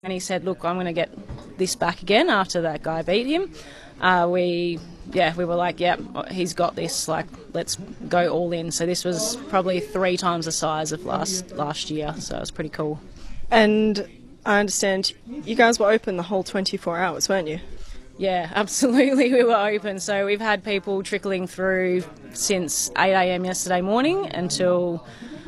And he said, look, I'm going to get this back again after that guy beat him. We were like, he's got this, like, let's go all in. So this was probably 3 times the size of last year, so it was pretty cool. And I understand you guys were open the whole 24 hours, weren't you? Yeah, absolutely, we were open. So we've had people trickling through since 8 a.m. yesterday morning until...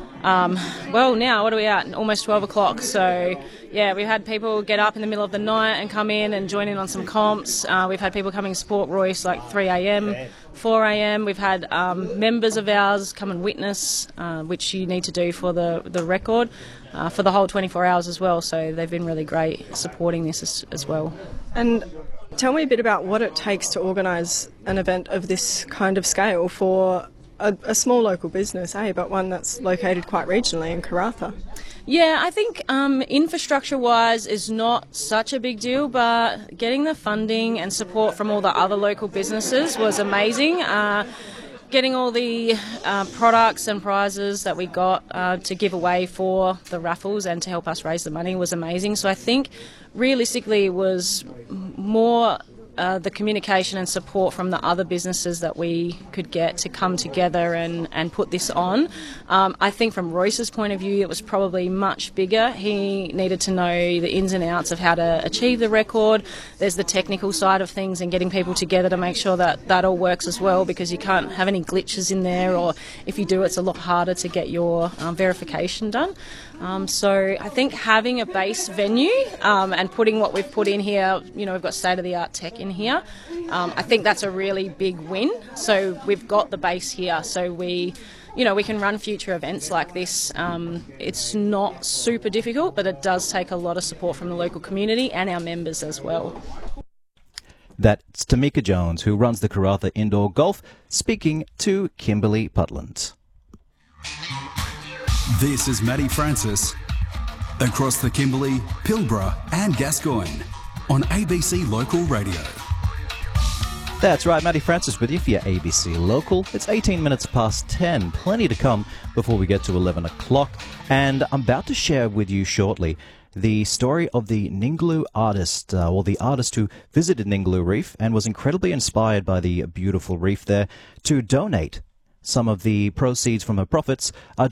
now, what are we at? Almost 12 o'clock. So, yeah, we've had people get up in the middle of the night and come in and join in on some comps. We've had people coming to support Royce like 3 a.m, 4 a.m. We've had members of ours come and witness, which you need to do for the record, for the whole 24 hours as well. So they've been really great supporting this as well. And tell me a bit about what it takes to organise an event of this kind of scale for a small local business, but one that's located quite regionally in Karratha. Yeah, I think infrastructure-wise is not such a big deal, but getting the funding and support from all the other local businesses was amazing. Getting all the products and prizes that we got to give away for the raffles and to help us raise the money was amazing. So I think realistically it was more the communication and support from the other businesses that we could get to come together and put this on. I think from Royce's point of view, it was probably much bigger. He needed to know the ins and outs of how to achieve the record. There's the technical side of things and getting people together to make sure that that all works as well, because you can't have any glitches in there, or if you do, it's a lot harder to get your verification done. So I think having a base venue and putting what we've put in here, we've got state-of-the-art tech in here. I think that's a really big win. So we've got the base here, so we can run future events like this. It's not super difficult, but it does take a lot of support from the local community and our members as well. That's Tamika Jones, who runs the Karratha Indoor Golf, speaking to Kimberly Putland. This is Matty Francis across the Kimberley, Pilbara and Gascoyne on ABC Local Radio. That's right, Matty Francis with you for your ABC Local. It's 18 minutes past 10. Plenty to come before we get to 11 o'clock. And I'm about to share with you shortly the story of the Ningaloo artist, the artist who visited Ningaloo Reef and was incredibly inspired by the beautiful reef there to donate some of the proceeds from her profits